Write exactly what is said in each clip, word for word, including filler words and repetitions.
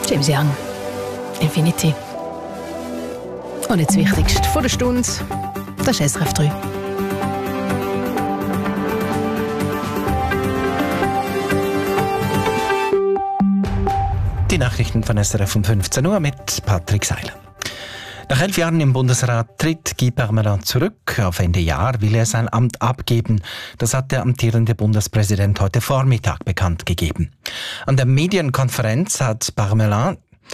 James Young, Infinity. Und jetzt das Wichtigste von der Stunde, das ist S R F drei. Die Nachrichten von S R F um fünfzehn Uhr mit Patrick Seiler. Nach elf Jahren im Bundesrat tritt Guy Parmelin zurück. Auf Ende Jahr will er sein Amt abgeben. Das hat der amtierende Bundespräsident heute Vormittag bekannt gegeben. An der Medienkonferenz hat Parmelin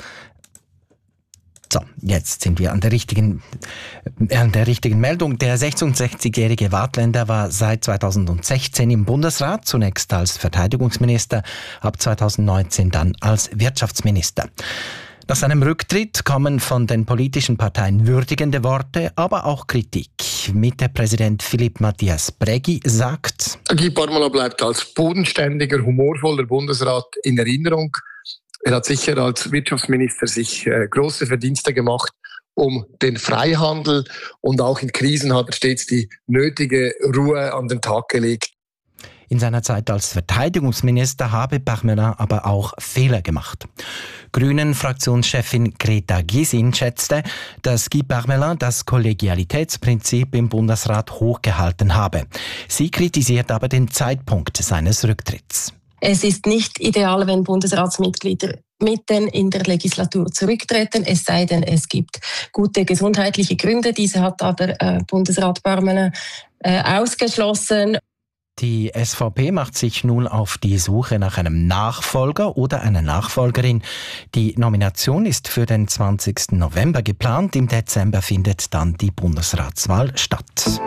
So, jetzt sind wir an der richtigen, äh, an der richtigen Meldung. Der sechsundsechzigjährige Waadtländer war seit zweitausendsechzehn im Bundesrat, zunächst als Verteidigungsminister, ab zweitausendneunzehn dann als Wirtschaftsminister. Nach seinem Rücktritt kommen von den politischen Parteien würdigende Worte, aber auch Kritik. Mitte-Präsident Philippe Matthias Brägi sagt: Guy Parmelin bleibt als bodenständiger, humorvoller Bundesrat in Erinnerung. Er hat sicher als Wirtschaftsminister sich äh, große Verdienste gemacht um den Freihandel, und auch in Krisen hat er stets die nötige Ruhe an den Tag gelegt. In seiner Zeit als Verteidigungsminister habe Parmelin aber auch Fehler gemacht. Grünen-Fraktionschefin Greta Gysin schätzte, dass Guy Parmelin das Kollegialitätsprinzip im Bundesrat hochgehalten habe. Sie kritisiert aber den Zeitpunkt seines Rücktritts. Es ist nicht ideal, wenn Bundesratsmitglieder mitten in der Legislatur zurücktreten, es sei denn, es gibt gute gesundheitliche Gründe. Diese hat aber äh, Bundesrat Parmelin äh, ausgeschlossen. Die S V P macht sich nun auf die Suche nach einem Nachfolger oder einer Nachfolgerin. Die Nomination ist für den zwanzigsten November geplant. Im Dezember findet dann die Bundesratswahl statt.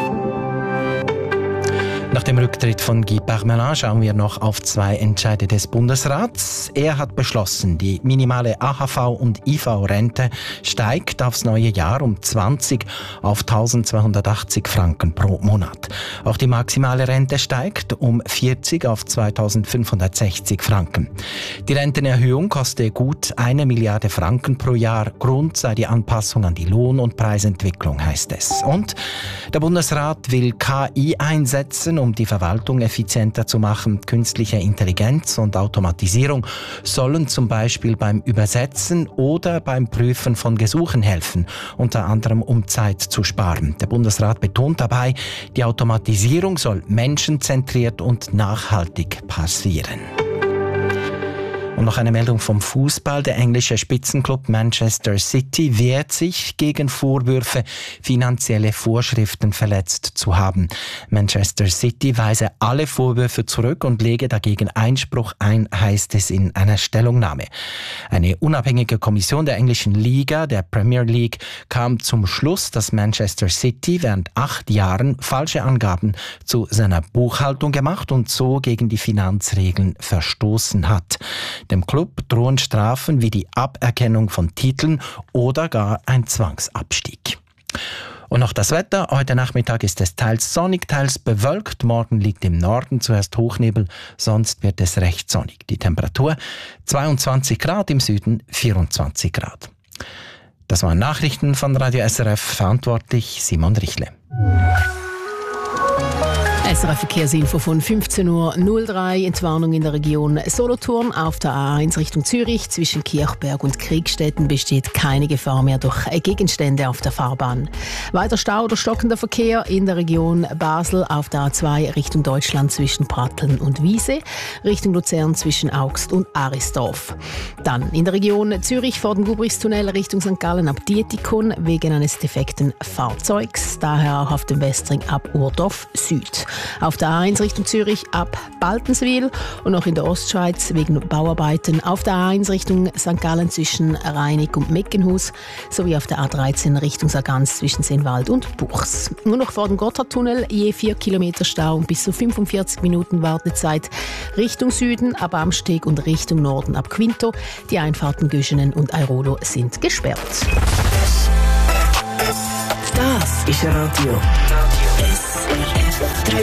Nach dem Rücktritt von Guy Parmelin schauen wir noch auf zwei Entscheide des Bundesrats. Er hat beschlossen, die minimale A H V- und I V-Rente steigt aufs neue Jahr um zwanzig auf eintausendzweihundertachtzig Franken pro Monat. Auch die maximale Rente steigt um vierzig auf zweitausendfünfhundertsechzig Franken. Die Rentenerhöhung koste gut eine Milliarde Franken pro Jahr. Grund sei die Anpassung an die Lohn- und Preisentwicklung, heißt es. Und der Bundesrat will K I einsetzen, um die Verwaltung effizienter zu machen. Künstliche Intelligenz und Automatisierung sollen zum Beispiel beim Übersetzen oder beim Prüfen von Gesuchen helfen, unter anderem um Zeit zu sparen. Der Bundesrat betont dabei, die Automatisierung soll menschenzentriert und nachhaltig passieren. Und noch eine Meldung vom Fußball. Der englische Spitzenclub Manchester City wehrt sich gegen Vorwürfe, finanzielle Vorschriften verletzt zu haben. Manchester City weise alle Vorwürfe zurück und lege dagegen Einspruch ein, heißt es in einer Stellungnahme. Eine unabhängige Kommission der englischen Liga, der Premier League, kam zum Schluss, dass Manchester City während acht Jahren falsche Angaben zu seiner Buchhaltung gemacht und so gegen die Finanzregeln verstoßen hat. Dem Club drohen Strafen wie die Aberkennung von Titeln oder gar ein Zwangsabstieg. Und noch das Wetter. Heute Nachmittag ist es teils sonnig, teils bewölkt. Morgen liegt im Norden zuerst Hochnebel, sonst wird es recht sonnig. Die Temperatur zweiundzwanzig Grad, im Süden vierundzwanzig Grad. Das waren Nachrichten von Radio S R F, verantwortlich Simon Richle. S R F-Verkehrsinfo von fünfzehn Uhr null drei. Entwarnung in der Region Solothurn. Auf der A eins Richtung Zürich zwischen Kirchberg und Kriegstetten besteht keine Gefahr mehr durch Gegenstände auf der Fahrbahn. Weiter Stau oder stockender Verkehr in der Region Basel auf der A zwei Richtung Deutschland zwischen Pratteln und Wiese, Richtung Luzern zwischen Augst und Arisdorf. Dann in der Region Zürich vor dem Gubrichstunnel Richtung Sankt Gallen ab Dietikon wegen eines defekten Fahrzeugs, daher auch auf dem Westring ab Urdorf Süd. Auf der A eins Richtung Zürich ab Baltenswil und noch in der Ostschweiz wegen Bauarbeiten auf der A eins Richtung Sankt Gallen zwischen Reinig und Meckenhus sowie auf der A dreizehn Richtung Sargans zwischen Seenwald und Buchs. Nur noch vor dem Gotthardtunnel je vier Kilometer Stau und bis zu fünfundvierzig Minuten Wartezeit Richtung Süden ab Amsteg und Richtung Norden ab Quinto. Die Einfahrten Göschenen und Airolo sind gesperrt. Das ist Radio S R F drei.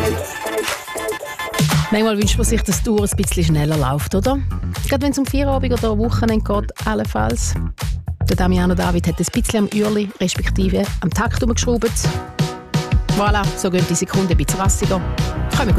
Manchmal wünscht man sich, dass die Uhr ein bisschen schneller läuft, oder? Gerade wenn es um Feierabend oder Wochenende geht, allenfalls. Der Damiano David hat ein bisschen am Uhrli, respektive am Takt umgeschraubt. Voilà, so gehen die Sekunden ein bisschen rassiger.